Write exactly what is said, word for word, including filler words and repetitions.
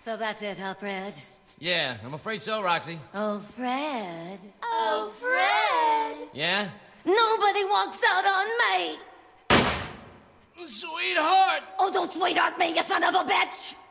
So that's it, huh, Fred? Yeah, I'm afraid so, Roxy. Oh, Fred. Oh, Fred. Yeah? Nobody walks out on me. Sweetheart! Oh, don't sweetheart me, you son of a bitch!